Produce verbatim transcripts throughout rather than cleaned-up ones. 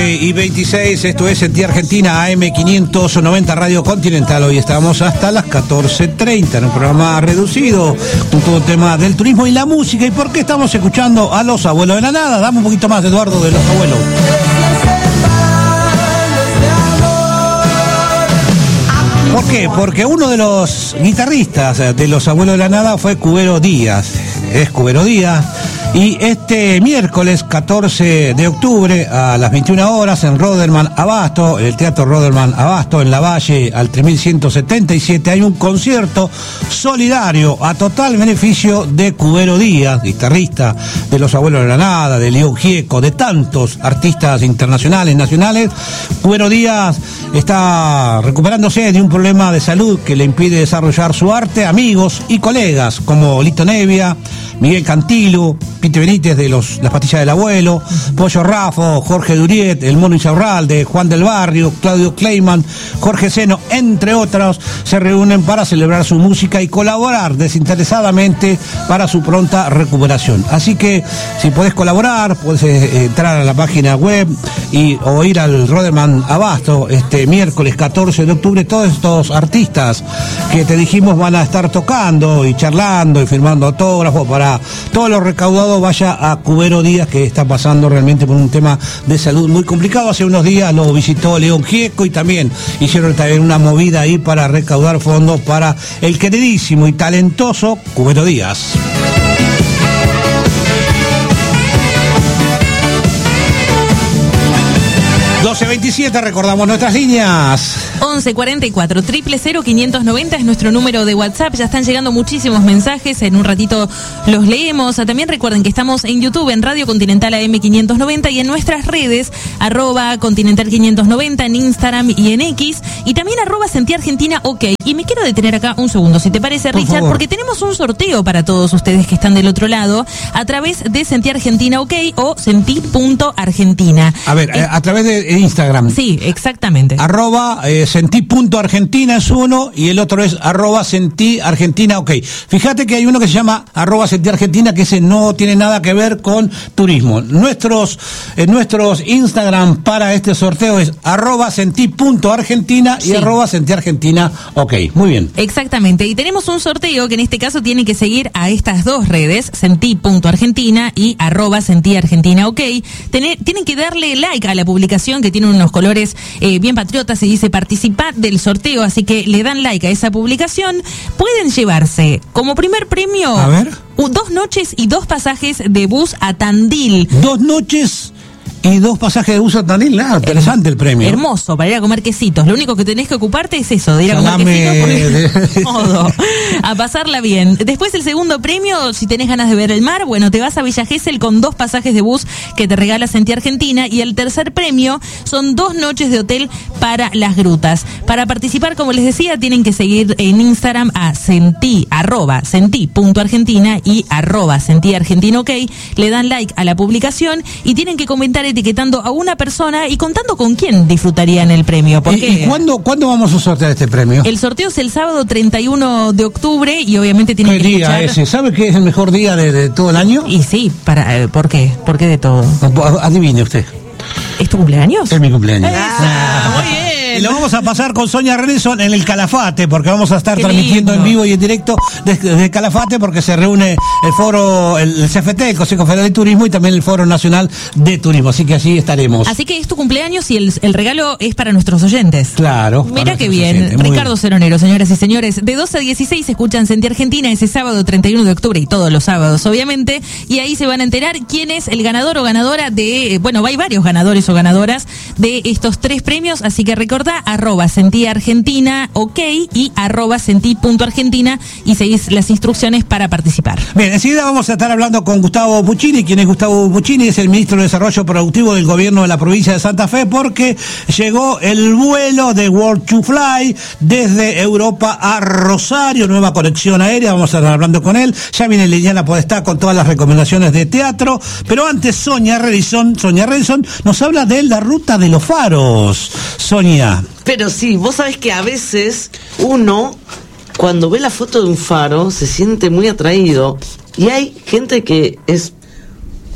Y veintiséis, esto es Sentí Argentina, A M quinientos noventa Radio Continental. Hoy estamos hasta las catorce treinta en un programa reducido, con todo el tema del turismo y la música. ¿Y por qué estamos escuchando a Los Abuelos de la Nada? Dame un poquito más, Eduardo, de Los Abuelos. ¿Por qué? Porque uno de los guitarristas de Los Abuelos de la Nada fue Cubero Díaz. Es Cubero Díaz. Y este miércoles catorce de octubre a las veintiuna horas en Roderman Abasto, el Teatro Roderman Abasto en La Valle al tres mil ciento setenta y siete, hay un concierto solidario a total beneficio de Cubero Díaz, guitarrista de Los Abuelos de la Nada, de León Gieco, de tantos artistas internacionales, nacionales. Cubero Díaz está recuperándose de un problema de salud que le impide desarrollar su arte. Amigos y colegas como Lito Nevia, Miguel Cantilo, Pite Benítez de los Las Pastillas del Abuelo, Pollo Rafo, Jorge Duriet, El Mono Insaurralde, Juan del Barrio, Claudio Kleiman, Jorge Seno, entre otros, se reúnen para celebrar su música y colaborar desinteresadamente para su pronta recuperación. Así que, si podés colaborar, podés eh, entrar a la página web y o ir al Roderman Abasto este miércoles catorce de octubre. Todos estos artistas que te dijimos van a estar tocando y charlando y firmando autógrafos para todo lo recaudado vaya a Cubero Díaz, que está pasando realmente por un tema de salud muy complicado. Hace unos días lo visitó León Gieco y también hicieron también una movida ahí para recaudar fondos para el queridísimo y talentoso Cubero Díaz. doce veintisiete, recordamos nuestras líneas. once cuarenta y cuatro, cero cero cero, quinientos noventa es nuestro número de WhatsApp. Ya están llegando muchísimos mensajes, en un ratito los leemos. También recuerden que estamos en YouTube, en Radio Continental A M quinientos noventa y en nuestras redes, arroba Continental quinientos noventa en Instagram y en X, y también arroba Sentí Argentina OK. Y me quiero detener acá un segundo, si te parece, Por Richard, favor. porque tenemos un sorteo para todos ustedes que están del otro lado, a través de Sentí Argentina OK o Sentí punto Argentina. A ver, Eh, a, a través de Instagram. Sí, exactamente. Arroba eh, Sentí punto Argentina es uno y el otro es arroba Sentí Argentina OK. Fíjate que hay uno que se llama arroba Sentí Argentina, que ese no tiene nada que ver con turismo. Nuestros, eh, nuestros Instagram para este sorteo es arroba Sentí punto Argentina y Sí. arroba Sentí Argentina OK. Muy bien. Exactamente, y tenemos un sorteo que en este caso tiene que seguir a estas dos redes, Sentí punto Argentina y arroba Sentí Argentina OK. Tener, tienen que darle like a la publicación, que tiene unos colores eh, bien patriotas y dice participar del sorteo, así que le dan like a esa publicación. Pueden llevarse como primer premio A ver. u- dos noches y dos pasajes de bus a Tandil. Dos noches y dos pasajes de bus a Tandil. Ah, interesante el premio. Hermoso, para ir a comer quesitos. Lo único que tenés que ocuparte es eso, de ir a comer Salame quesitos porque de- todo, a pasarla bien. Después el segundo premio, si tenés ganas de ver el mar, bueno, te vas a Villa Gesell con dos pasajes de bus que te regala Sentí Argentina, y el tercer premio son dos noches de hotel para las grutas. Para participar, como les decía, tienen que seguir en Instagram a Sentí, arroba Sentí punto Argentina y arroba Sentí Argentina OK, le dan like a la publicación y tienen que comentar etiquetando a una persona y contando con quién disfrutarían el premio. ¿Y, Porque y cuándo, cuándo vamos a sortear este premio? el sorteo es el sábado treinta y uno de octubre y obviamente tienen ¿Qué que día escuchar... ese? ¿Sabe qué es el mejor día de, de todo el año? Y sí, para, eh, ¿por qué? ¿Por qué de todo? Adivine usted. ¿Es tu cumpleaños? Es mi cumpleaños. Ah, muy bien. Y lo vamos a pasar con Sonia Renson en el Calafate, porque vamos a estar Qué transmitiendo lindo. en vivo y en directo desde, desde el Calafate, porque se reúne el foro, el, el C F T, el Consejo Federal de Turismo, y también el Foro Nacional de Turismo. Así que allí estaremos. Así que es tu cumpleaños y el, el regalo es para nuestros oyentes. Claro. para Mira qué nuestros bien. oyentes. Muy Ricardo bien. Ceronero, señoras y señores. De doce a dieciséis escuchan Sentí Argentina ese sábado treinta y uno de octubre y todos los sábados, obviamente. Y ahí se van a enterar quién es el ganador o ganadora de... Bueno, hay varios ganadores o ganadoras de estos tres premios. Así que recordá, arroba Sentí Argentina OK y arroba Sentí punto Argentina y seguís las instrucciones para participar. Bien, enseguida vamos a estar hablando con Gustavo Puccini. ¿Quién es Gustavo Puccini? Es el ministro de Desarrollo Productivo del gobierno de la provincia de Santa Fe, porque llegó el vuelo de World to Fly desde Europa a Rosario, nueva conexión aérea. Vamos a estar hablando con él. Ya viene Liliana Podestá con todas las recomendaciones de teatro, pero antes Sonia Redison, Sonia Redison nos habla de la ruta de los faros. Sonia. Pero sí, vos sabés que a veces uno, cuando ve la foto de un faro, se siente muy atraído. Y hay gente que es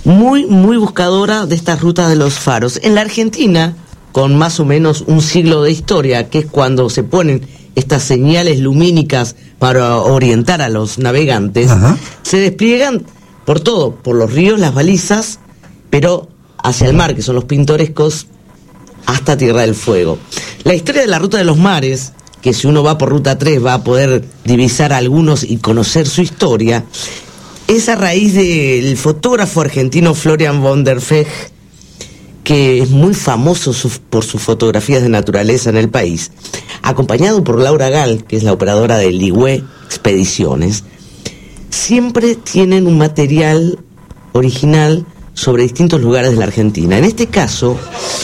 muy, muy buscadora de estas rutas de los faros. En la Argentina, con más o menos un siglo de historia, que es cuando se ponen estas señales lumínicas para orientar a los navegantes, Ajá. se despliegan por todo, por los ríos, las balizas, pero hacia el mar, que son los pintorescos, hasta Tierra del Fuego. La historia de la ruta de los mares, que si uno va por ruta tres va a poder divisar algunos y conocer su historia, es a raíz del fotógrafo argentino Florian von der Weg, que es muy famoso su, por sus fotografías de naturaleza en el país, acompañado por Laura Gall, que es la operadora de Ligüe Expediciones. Siempre tienen un material original sobre distintos lugares de la Argentina. En este caso,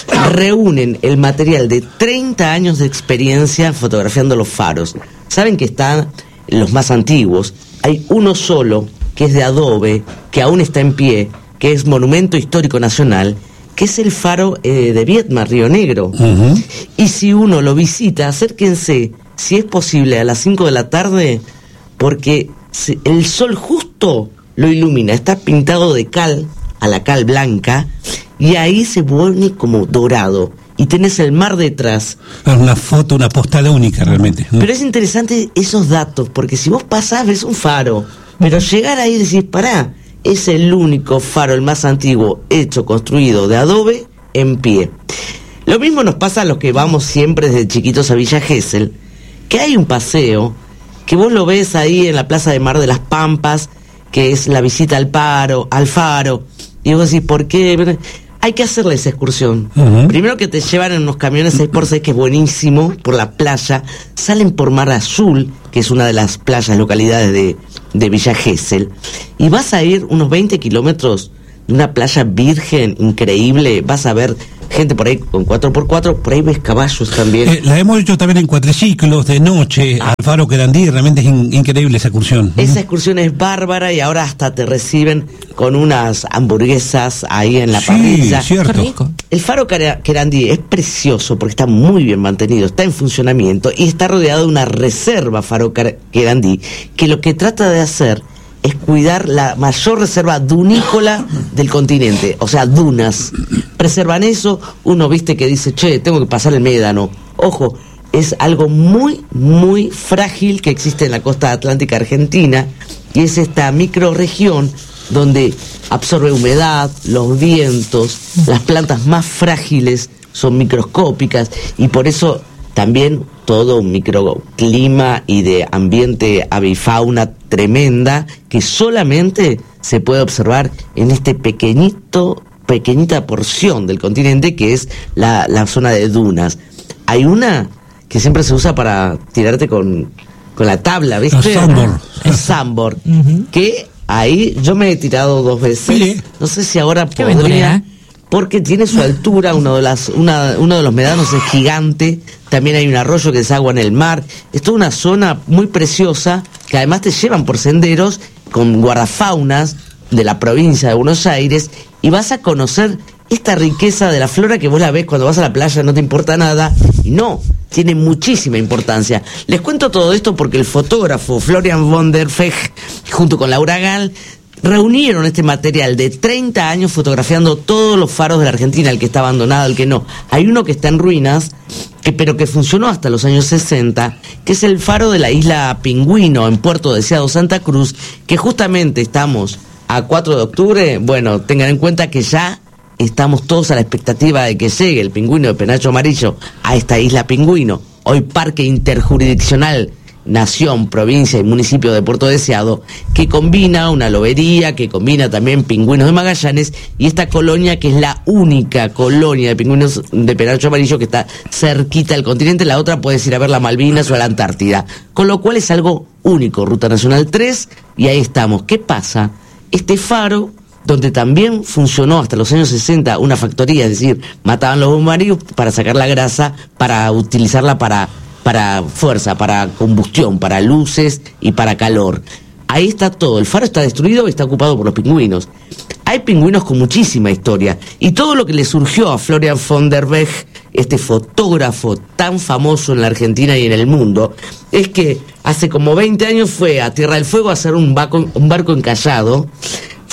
reúnen el material de treinta años de experiencia fotografiando los faros. Saben que están los más antiguos. Hay uno solo, que es de adobe, que aún está en pie, que es Monumento Histórico Nacional, que es el faro eh, de Viedma, Río Negro. Uh-huh. Y si uno lo visita, acérquense, si es posible, a las cinco de la tarde, porque el sol justo lo ilumina. Está pintado de cal, a la cal blanca, y ahí se vuelve como dorado. Y tenés el mar detrás. Es una foto, una postal única realmente. Pero es interesante esos datos, porque si vos pasás, ves un faro, pero llegar ahí y decís, pará, es el único faro, el más antiguo, hecho, construido de adobe, en pie. Lo mismo nos pasa a los que vamos siempre desde chiquitos a Villa Gesell, que hay un paseo, que vos lo ves ahí en la Plaza de Mar de las Pampas, que es la visita al faro, al faro, y vos decís, ¿por qué? Hay que hacerle esa excursión. Uh-huh. Primero que te llevan en unos camiones seis por seis, que es buenísimo, por la playa. Salen por Mar Azul, que es una de las playas, localidades de, de Villa Gesell. Y vas a ir unos veinte kilómetros de una playa virgen, increíble. Vas a ver gente por ahí con cuatro por cuatro, por ahí ves caballos también. Eh, la hemos hecho también en cuatriciclos, de noche, ah. al faro Querandí. Realmente es in- increíble esa excursión. Esa excursión es bárbara, y ahora hasta te reciben con unas hamburguesas ahí en la sí, parrilla. Cierto. Qué rico. El faro Querandí es precioso porque está muy bien mantenido, está en funcionamiento y está rodeado de una reserva faro Querandí, que lo que trata de hacer es cuidar la mayor reserva dunícola del continente, o sea, dunas. Preservan eso. Uno, viste, que dice, che, tengo que pasar el médano. Ojo, es algo muy, muy frágil que existe en la costa atlántica argentina, y es esta microrregión donde absorbe humedad, los vientos, las plantas más frágiles son microscópicas, y por eso también todo un microclima y de ambiente avifauna tremenda que solamente se puede observar en este pequeñito, pequeñita porción del continente que es la, la zona de dunas. Hay una que siempre se usa para tirarte con, con la tabla, ¿viste? Sandboard. El sandboard. Uh-huh. Que ahí yo me he tirado dos veces. Sí. No sé si ahora Qué podría... aventura. Porque tiene su altura, uno de, las, una, uno de los médanos es gigante, también hay un arroyo que desagua en el mar. Es toda una zona muy preciosa, que además te llevan por senderos con guardafaunas de la provincia de Buenos Aires, y vas a conocer esta riqueza de la flora que vos la ves cuando vas a la playa, no te importa nada, y no, tiene muchísima importancia. Les cuento todo esto porque el fotógrafo Florian von der Weg, junto con Laura Gall, reunieron este material de treinta años fotografiando todos los faros de la Argentina, el que está abandonado, el que no. Hay uno que está en ruinas, que, pero que funcionó hasta los años sesenta, que es el faro de la isla Pingüino, en Puerto Deseado, Santa Cruz, que justamente estamos a cuatro de octubre. Bueno, tengan en cuenta que ya estamos todos a la expectativa de que llegue el pingüino de penacho amarillo a esta isla Pingüino, hoy Parque Interjurisdiccional Nación, Provincia y Municipio de Puerto Deseado, que combina una lobería, que combina también pingüinos de Magallanes, y esta colonia que es la única colonia de pingüinos de penacho amarillo que está cerquita del continente. La otra puedes ir a ver la Malvinas o a la Antártida, con lo cual es algo único. Ruta Nacional tres, y ahí estamos. ¿Qué pasa? Este faro, donde también funcionó hasta los años sesenta una factoría, es decir, mataban los bombarios para sacar la grasa, para utilizarla para para fuerza, para combustión, para luces y para calor. Ahí está todo. El faro está destruido y está ocupado por los pingüinos. Hay pingüinos con muchísima historia, y todo lo que le surgió a Florian von der Weg, este fotógrafo tan famoso en la Argentina y en el mundo, es que hace como veinte años fue a Tierra del Fuego a hacer un barco, un barco encallado.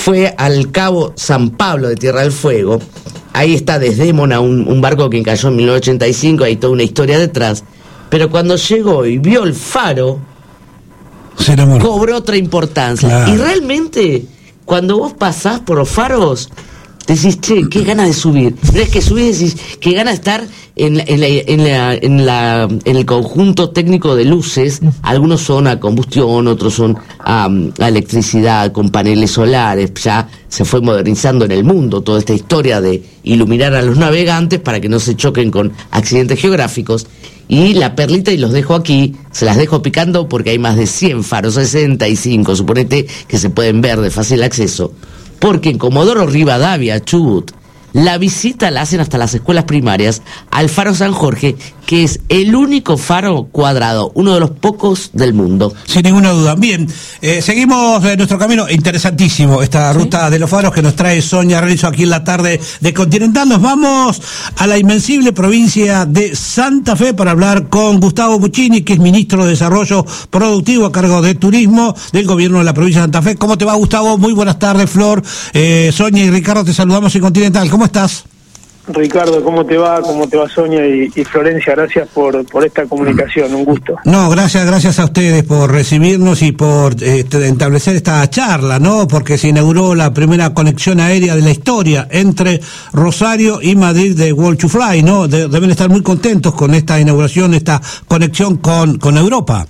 fue al Cabo San Pablo de Tierra del Fuego. Ahí está Desdémona, un, un barco que cayó en mil novecientos ochenta y cinco, hay toda una historia detrás. Pero cuando llegó y vio el faro, cobró otra importancia. Claro. Y realmente, cuando vos pasás por los faros, decís, che, qué ganas de subir. Pero es que subís y decís, qué ganas de estar en, en, la, en, la, en, la, en el conjunto técnico de luces. Algunos son a combustión, otros son a, a electricidad con paneles solares. Ya se fue modernizando en el mundo toda esta historia de iluminar a los navegantes para que no se choquen con accidentes geográficos. Y la perlita, y los dejo aquí, se las dejo picando porque hay más de cien faros, sesenta y cinco, suponete, que se pueden ver de fácil acceso. Porque en Comodoro Rivadavia, Chubut, la visita la hacen hasta las escuelas primarias al Faro San Jorge, que es el único faro cuadrado, uno de los pocos del mundo. Sin ninguna duda. Bien, eh, seguimos en nuestro camino. Interesantísimo esta ¿Sí? ruta de los faros que nos trae Sonia Realizo aquí en la tarde de Continental. Nos vamos a la invencible provincia de Santa Fe para hablar con Gustavo Buccini, que es ministro de Desarrollo Productivo a cargo de Turismo del gobierno de la provincia de Santa Fe. ¿Cómo te va, Gustavo? Muy buenas tardes, Flor. Eh, Sonia y Ricardo, te saludamos en Continental. ¿Cómo estás? Ricardo, ¿cómo te va? ¿Cómo te va, Sonia y, y Florencia? Gracias por, por esta comunicación, un gusto. No, gracias, gracias a ustedes por recibirnos y por este, establecer esta charla, ¿no? Porque se inauguró la primera conexión aérea de la historia entre Rosario y Madrid de World to Fly, ¿no? De, deben estar muy contentos con esta inauguración, esta conexión con, con Europa.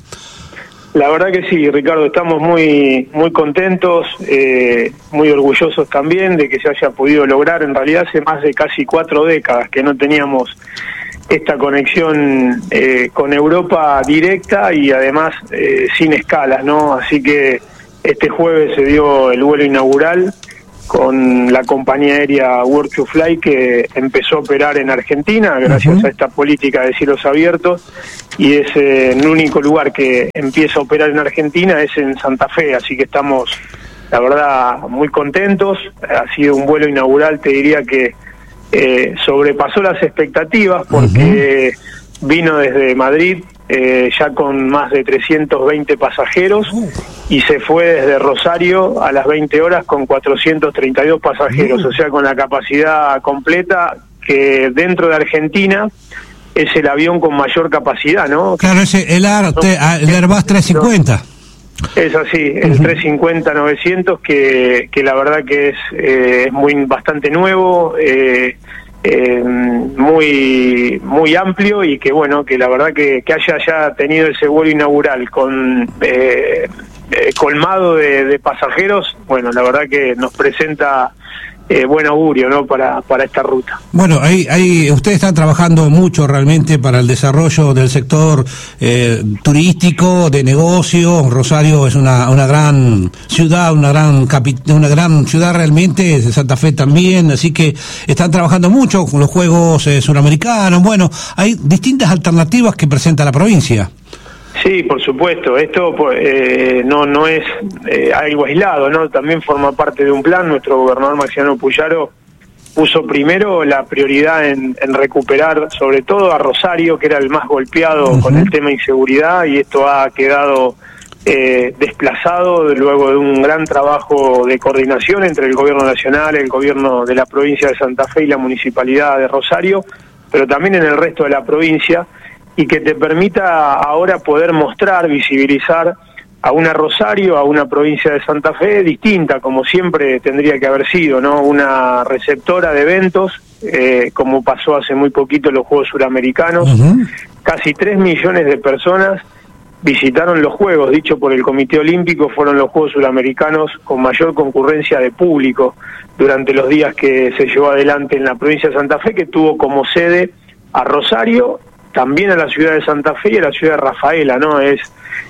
La verdad que sí, Ricardo, estamos muy muy contentos, eh, muy orgullosos también de que se haya podido lograr. En realidad hace más de casi cuatro décadas que no teníamos esta conexión eh, con Europa directa y además eh, sin escalas, ¿no? Así que este jueves se dio el vuelo inaugural con la compañía aérea World to Fly, que empezó a operar en Argentina gracias uh-huh. a esta política de cielos abiertos, y es eh, el único lugar que empieza a operar en Argentina es en Santa Fe, así que estamos, la verdad, muy contentos. Ha sido un vuelo inaugural, te diría que eh, sobrepasó las expectativas porque uh-huh. vino desde Madrid eh, ya con más de trescientos veinte pasajeros y se fue desde Rosario a las veinte horas con cuatrocientos treinta y dos pasajeros, uh-huh. o sea, con la capacidad completa, que dentro de Argentina es el avión con mayor capacidad, ¿no? Claro, ese el, Ar, te, el Airbus trescientos cincuenta. Es así, el uh-huh. trescientos cincuenta novecientos, que, que la verdad que es, eh, es muy bastante nuevo, eh, eh, muy muy amplio, y que bueno, que la verdad que, que haya ya tenido ese vuelo inaugural con eh, eh, colmado de, de pasajeros, bueno, la verdad que nos presenta Eh, buen augurio, ¿no? Para, para esta ruta. Bueno, ahí, ahí ustedes están trabajando mucho realmente para el desarrollo del sector eh, turístico, de negocio. Rosario es una, una gran ciudad, una gran capi, una gran ciudad realmente, Santa Fe también, así que están trabajando mucho con los Juegos eh, Suramericanos. Bueno, hay distintas alternativas que presenta la provincia. Sí, por supuesto. Esto eh, no no es eh, algo aislado, ¿no? También forma parte de un plan. Nuestro gobernador Maximiliano Puyaro puso primero la prioridad en, en recuperar, sobre todo a Rosario, que era el más golpeado uh-huh. con el tema inseguridad, y esto ha quedado eh, desplazado luego de un gran trabajo de coordinación entre el gobierno nacional, el gobierno de la provincia de Santa Fe y la municipalidad de Rosario, pero también en el resto de la provincia, y que te permita ahora poder mostrar, visibilizar a una Rosario, a una provincia de Santa Fe distinta, como siempre tendría que haber sido, ¿no? Una receptora de eventos, eh, como pasó hace muy poquito los Juegos Suramericanos. Uh-huh. Casi tres millones de personas visitaron los Juegos, dicho por el Comité Olímpico, fueron los Juegos Suramericanos con mayor concurrencia de público durante los días que se llevó adelante en la provincia de Santa Fe, que tuvo como sede a Rosario, también a la ciudad de Santa Fe y a la ciudad de Rafaela, ¿no? Es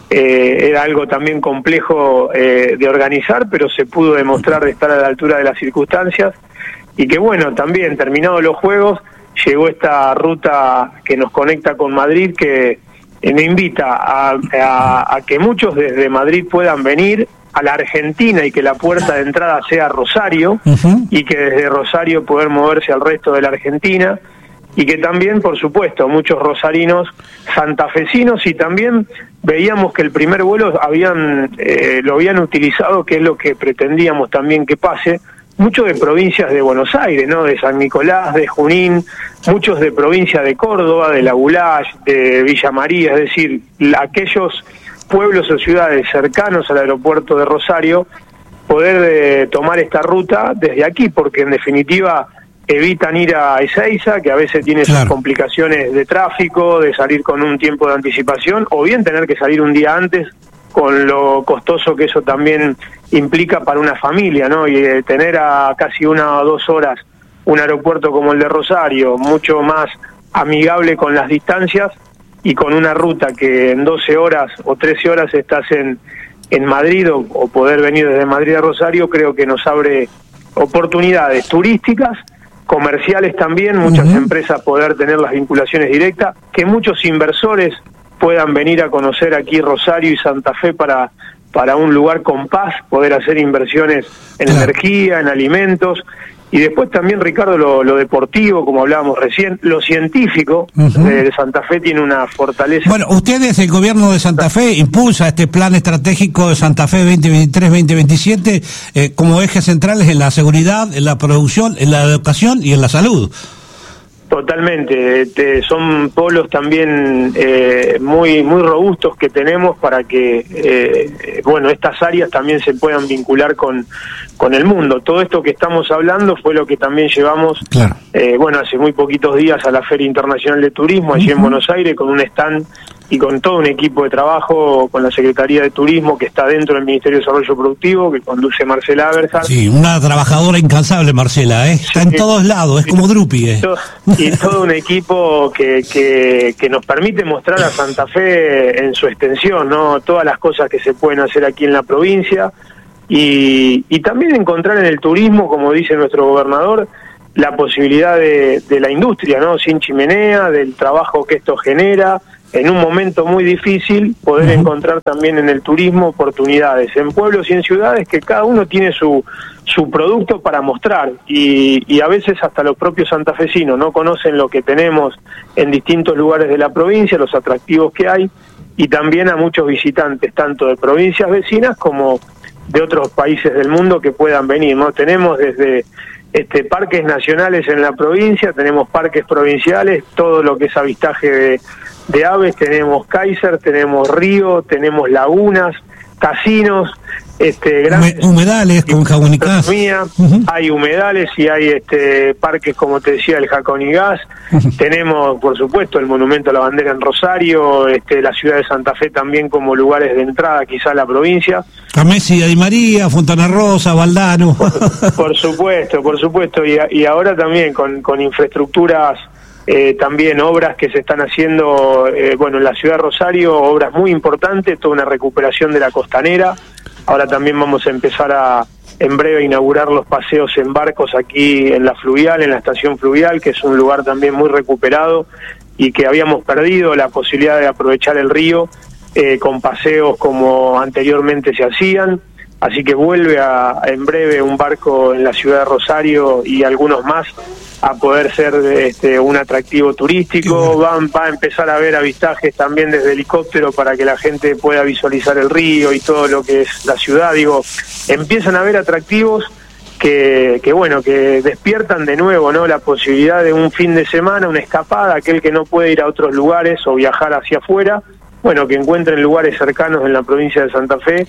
eh, era algo también complejo eh, de organizar, pero se pudo demostrar de estar a la altura de las circunstancias, y que bueno, también terminados los Juegos, llegó esta ruta que nos conecta con Madrid, que eh, nos invita a, a, a que muchos desde Madrid puedan venir a la Argentina y que la puerta de entrada sea Rosario, uh-huh. y que desde Rosario poder moverse al resto de la Argentina. y que también, por supuesto, muchos rosarinos santafesinos, y también veíamos que el primer vuelo habían eh, lo habían utilizado, que es lo que pretendíamos también que pase, muchos de provincias de Buenos Aires, ¿no? De San Nicolás, de Junín, muchos de provincia de Córdoba, de La Goulash, de Villa María, es decir, aquellos pueblos o ciudades cercanos al aeropuerto de Rosario, poder eh, tomar esta ruta desde aquí, porque en definitiva evitan ir a Ezeiza, que a veces tiene claro. sus complicaciones de tráfico, de salir con un tiempo de anticipación, o bien tener que salir un día antes, con lo costoso que eso también implica para una familia, ¿no? Y eh, tener a casi una o dos horas un aeropuerto como el de Rosario, mucho más amigable con las distancias, y con una ruta que en doce horas o trece horas estás en, en Madrid, o, o poder venir desde Madrid a Rosario, creo que nos abre oportunidades turísticas, comerciales también, muchas uh-huh. empresas poder tener las vinculaciones directas, que muchos inversores puedan venir a conocer aquí Rosario y Santa Fe para, para un lugar con paz, poder hacer inversiones en claro. energía, en alimentos, y después también, Ricardo, lo, lo deportivo, como hablábamos recién, lo científico, uh-huh. de, de Santa Fe tiene una fortaleza. Bueno, ustedes, el gobierno de Santa Fe, impulsa este plan estratégico de Santa Fe veinte veintitrés veinte veintisiete eh, como ejes centrales en la seguridad, en la producción, en la educación y en la salud. Totalmente, te, son polos también eh, muy muy robustos que tenemos para que eh, bueno, estas áreas también se puedan vincular con, con el mundo. Todo esto que estamos hablando fue lo que también llevamos, claro. eh, bueno, hace muy poquitos días a la Feria Internacional de Turismo, allí uh-huh. en Buenos Aires, con un stand y con todo un equipo de trabajo, con la Secretaría de Turismo que está dentro del Ministerio de Desarrollo Productivo, que conduce Marcela Aberhard. Sí, una trabajadora incansable, Marcela, ¿eh? Está sí, en todos lados, es como Drupi, ¿eh? Y todo un equipo que, que, que nos permite mostrar a Santa Fe en su extensión, ¿no? Todas las cosas que se pueden hacer aquí en la provincia, y, y también encontrar en el turismo, como dice nuestro gobernador, la posibilidad de, de la industria, ¿no? Sin chimenea, del trabajo que esto genera, en un momento muy difícil, poder uh-huh. encontrar también en el turismo oportunidades, en pueblos y en ciudades, que cada uno tiene su su producto para mostrar, y, y a veces hasta los propios santafesinos no conocen lo que tenemos en distintos lugares de la provincia, los atractivos que hay, y también a muchos visitantes, tanto de provincias vecinas como de otros países del mundo que puedan venir, ¿no? Tenemos desde este parques nacionales en la provincia, tenemos parques provinciales, todo lo que es avistaje de de aves, tenemos Kaiser, tenemos río, tenemos lagunas, casinos, este grandes humedales con Jabonicás. Uh-huh. Hay humedales y hay este parques, como te decía, el Jaconigás. Uh-huh. Tenemos, por supuesto, el Monumento a la Bandera en Rosario, este la ciudad de Santa Fe también como lugares de entrada quizá a la provincia. A Messi, Di María, Fontana Rosa, Valdano. Por, por supuesto, por supuesto, y, y ahora también con, con infraestructuras, Eh, también obras que se están haciendo, eh, bueno, en la ciudad de Rosario, obras muy importantes, toda una recuperación de la costanera. Ahora también vamos a empezar a, en breve, a inaugurar los paseos en barcos aquí en la Fluvial, en la estación Fluvial, que es un lugar también muy recuperado y que habíamos perdido la posibilidad de aprovechar el río eh, con paseos como anteriormente se hacían. Así que vuelve a, en breve un barco en la ciudad de Rosario y algunos más a poder ser este, un atractivo turístico. Van, va a empezar a haber avistajes también desde helicóptero para que la gente pueda visualizar el río y todo lo que es la ciudad. Digo, empiezan a haber atractivos que, que bueno, que despiertan de nuevo, ¿no? La posibilidad de un fin de semana, una escapada, aquel que no puede ir a otros lugares o viajar hacia afuera, bueno, que encuentren lugares cercanos en la provincia de Santa Fe,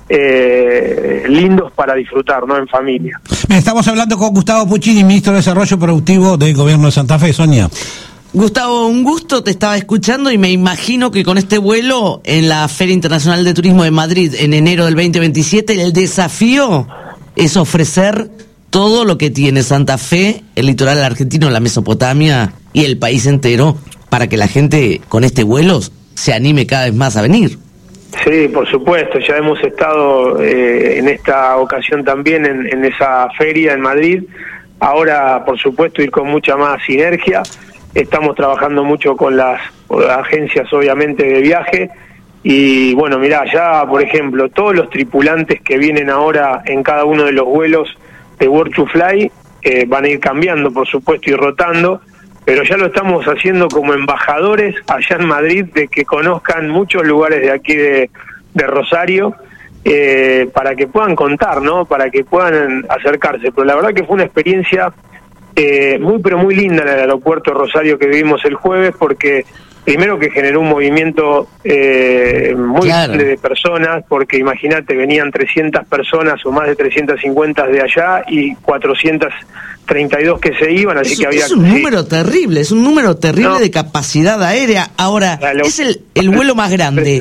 Eh, lindos para disfrutar, ¿no? En familia. Estamos hablando con Gustavo Puccini, ministro de Desarrollo Productivo del Gobierno de Santa Fe. Sonia. Gustavo, un gusto, te estaba escuchando y me imagino que con este vuelo en la Feria Internacional de Turismo de Madrid en enero del veinte veintisiete, el desafío es ofrecer todo lo que tiene Santa Fe, el litoral argentino, la Mesopotamia y el país entero, para que la gente con este vuelo se anime cada vez más a venir. Sí, por supuesto, ya hemos estado eh, en esta ocasión también en, en esa feria en Madrid. Ahora, por supuesto, ir con mucha más sinergia. Estamos trabajando mucho con las, con las agencias, obviamente, de viaje. Y bueno, mirá, ya, por ejemplo, todos los tripulantes que vienen ahora en cada uno de los vuelos de World to Fly eh, van a ir cambiando, por supuesto, y rotando, pero ya lo estamos haciendo como embajadores allá en Madrid, de que conozcan muchos lugares de aquí de, de Rosario, eh, para que puedan contar, ¿no? Para que puedan acercarse. Pero la verdad que fue una experiencia eh, muy, pero muy linda en el aeropuerto de Rosario que vivimos el jueves, porque primero que generó un movimiento eh, muy claro. grande de personas, porque imagínate, venían trescientas personas o más de trescientas cincuenta de allá y cuatrocientas treinta y dos que se iban, así es, que había... Es un sí. número terrible, es un número terrible no. de capacidad aérea. Ahora, Lo, es el, el vuelo más grande.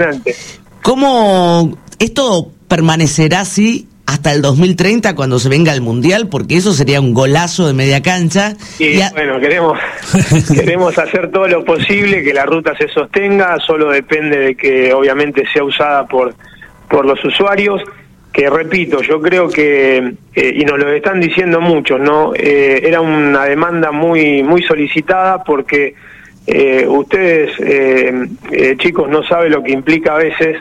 ¿Cómo esto permanecerá así hasta el dos mil treinta cuando se venga el Mundial? Porque eso sería un golazo de media cancha. Y, y a... bueno, queremos queremos hacer todo lo posible que la ruta se sostenga, solo depende de que obviamente sea usada por, por los usuarios, que repito, yo creo que, eh, y nos lo están diciendo muchos, ¿no? Eh, era una demanda muy, muy solicitada porque eh, ustedes, eh, eh, chicos, no saben lo que implica a veces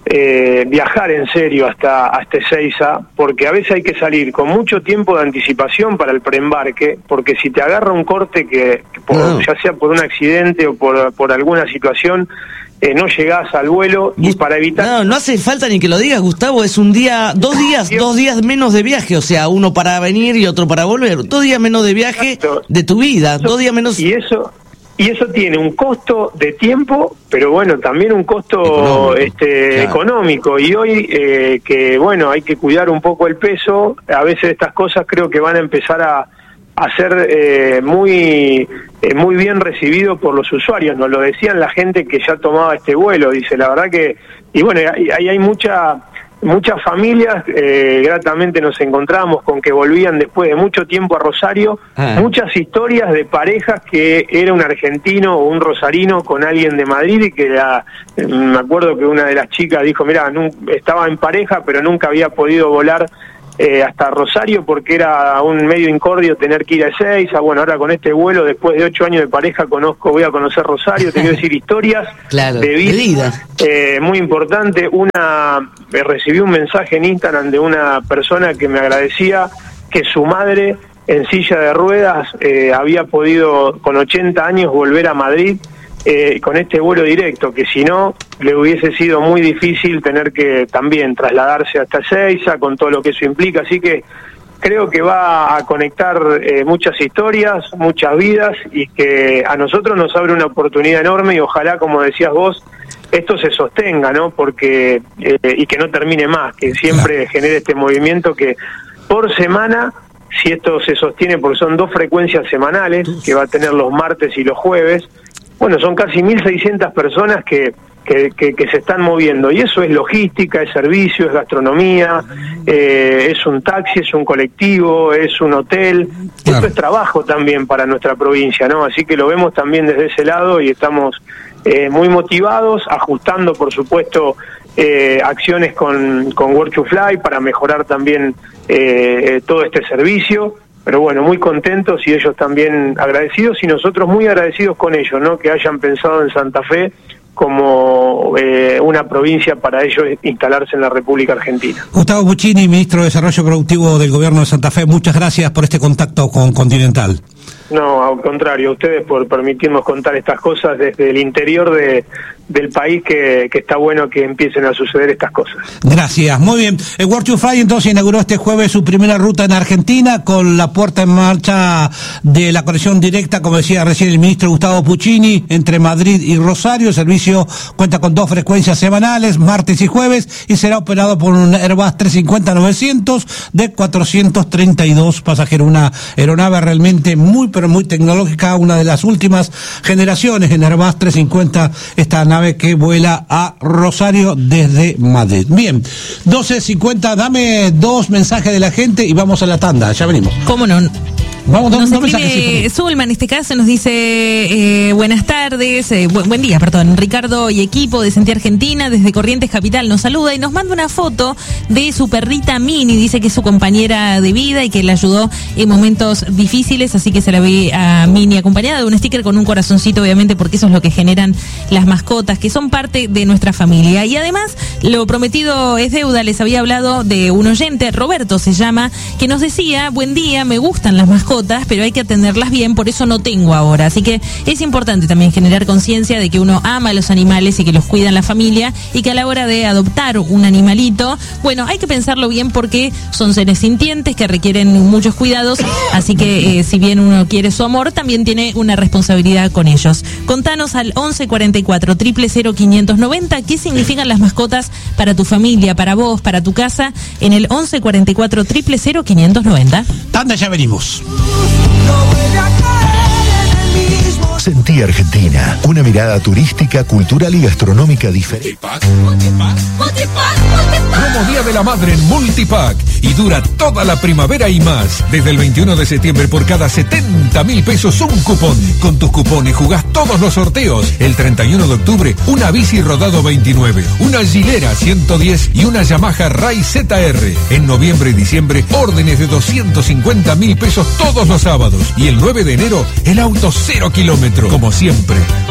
Eh, viajar en serio hasta hasta Ezeiza, porque a veces hay que salir con mucho tiempo de anticipación para el preembarque, porque si te agarra un corte que, que por, no. ya sea por un accidente o por, por alguna situación, eh, no llegás al vuelo, y para evitar... No, no hace falta ni que lo digas, Gustavo, es un día, dos días, dos días menos de viaje, o sea, uno para venir y otro para volver, dos días menos de viaje Exacto. de tu vida, eso, dos días menos... Y eso... Y eso tiene un costo de tiempo, pero bueno, también un costo económico, este, claro. económico. Y hoy eh, que, bueno, hay que cuidar un poco el peso, a veces estas cosas creo que van a empezar a, a ser eh, muy eh, muy bien recibido por los usuarios. Nos lo decían la gente que ya tomaba este vuelo, dice, la verdad que... Y bueno, ahí hay mucha... Muchas familias, eh, gratamente nos encontramos con que volvían después de mucho tiempo a Rosario, ah. muchas historias de parejas que era un argentino o un rosarino con alguien de Madrid y que la, eh, me acuerdo que una de las chicas dijo, mira, estaba en pareja pero nunca había podido volar eh, hasta Rosario porque era un medio incordio tener que ir a Ezeiza. Bueno, ahora con este vuelo, después de ocho años de pareja, conozco, voy a conocer Rosario, te quiero decir, historias claro, de vida, de vida. Eh, muy importante. Una eh, recibí un mensaje en Instagram de una persona que me agradecía que su madre en silla de ruedas eh, había podido con ochenta años volver a Madrid eh, con este vuelo directo, que si no le hubiese sido muy difícil tener que también trasladarse hasta Ezeiza con todo lo que eso implica. Así que creo que va a conectar eh, muchas historias, muchas vidas, y que a nosotros nos abre una oportunidad enorme, y ojalá, como decías vos, esto se sostenga, ¿no? Porque eh, y que no termine más, que siempre genere este movimiento que por semana, si esto se sostiene, porque son dos frecuencias semanales que va a tener los martes y los jueves, bueno, son casi mil seiscientas personas que Que, que, que se están moviendo, y eso es logística, es servicio, es gastronomía, eh, es un taxi, es un colectivo, es un hotel, claro. Esto es trabajo también para nuestra provincia, ¿no? Así que lo vemos también desde ese lado y estamos eh, muy motivados, ajustando por supuesto eh, acciones con, con Work to Fly para mejorar también eh, todo este servicio. Pero bueno, muy contentos y ellos también agradecidos, y nosotros muy agradecidos con ellos, ¿no? Que hayan pensado en Santa Fe como eh, una provincia para ellos instalarse en la República Argentina. Gustavo Puccini, ministro de Desarrollo Productivo del Gobierno de Santa Fe, muchas gracias por este contacto con Continental. No, al contrario, a ustedes por permitirnos contar estas cosas desde el interior de, del país, que, que está bueno que empiecen a suceder estas cosas. Gracias, muy bien. El Work to Fly entonces inauguró este jueves su primera ruta en Argentina con la puesta en marcha de la conexión directa, como decía recién el ministro Gustavo Puccini, entre Madrid y Rosario. El servicio cuenta con dos frecuencias semanales, martes y jueves, y será operado por un Airbus trescientos cincuenta novecientos de cuatrocientos treinta y dos pasajeros. Una aeronave realmente muy pero muy tecnológica, una de las últimas generaciones en Airbus trescientos cincuenta, esta nave que vuela a Rosario desde Madrid. Bien, doce cincuenta, dame dos mensajes de la gente y vamos a la tanda, ya venimos. ¿Cómo no? Vamos, nos dos escribe mensajes. Zulma, en este caso, nos dice eh, buenas tardes, eh, bu buen día, perdón, Ricardo y equipo de Sentir Argentina, desde Corrientes Capital nos saluda y nos manda una foto de su perrita Mini, dice que es su compañera de vida y que le ayudó en momentos difíciles, así que se la ve a Mini acompañada de un sticker con un corazoncito, obviamente, porque eso es lo que generan las mascotas, que son parte de nuestra familia. Y además, lo prometido es deuda, les había hablado de un oyente, Roberto se llama, que nos decía, buen día, me gustan las mascotas, mascotas, pero hay que atenderlas bien, por eso no tengo ahora. Así que es importante también generar conciencia de que uno ama a los animales y que los cuida en la familia, y que a la hora de adoptar un animalito, bueno, hay que pensarlo bien porque son seres sintientes que requieren muchos cuidados, así que eh, si bien uno quiere su amor, también tiene una responsabilidad con ellos. Contanos al once cuarenta y cuatro, cero cero cero, quinientos noventa qué significan las mascotas para tu familia, para vos, para tu casa, en el once cuarenta y cuatro, cero cero cero, quinientos noventa. Tanda, ya venimos. Sentí Argentina, una mirada turística, cultural y gastronómica diferente. Promo Día de la Madre en Multipack y dura toda la primavera y más. Desde el veintiuno de septiembre, por cada setenta mil pesos un cupón. Con tus cupones jugás todos los sorteos. El treinta y uno de octubre, una bici Rodado veintinueve, una Gilera ciento diez y una Yamaha Ray Z R. En noviembre y diciembre, órdenes de doscientos cincuenta mil pesos todos los sábados. Y el nueve de enero, el auto cero kilómetros. Como siempre,